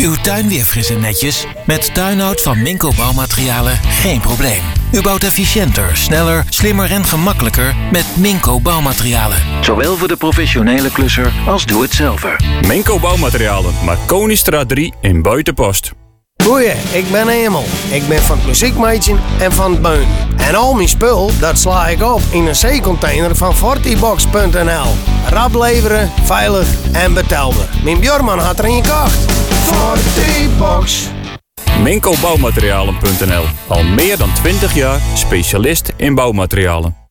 Uw tuin weer fris en netjes? Met tuinhout van Minco Bouwmaterialen geen probleem. U bouwt efficiënter, sneller, slimmer en gemakkelijker met Minco Bouwmaterialen. Zowel voor de professionele klusser als doe-het-zelver. Minco Bouwmaterialen, Marconistraat 3 in Buitenpost. Goeie, ik ben Emel. Ik ben van het muziekmeisje en van het beun. En al mijn spul, dat sla ik op in een zeecontainer van Fortibox.nl. Rap leveren, veilig en betaalbaar. Mijn Björman had er een gekocht. Fortibox. MincoBouwmaterialen.nl. Al meer dan 20 jaar specialist in bouwmaterialen.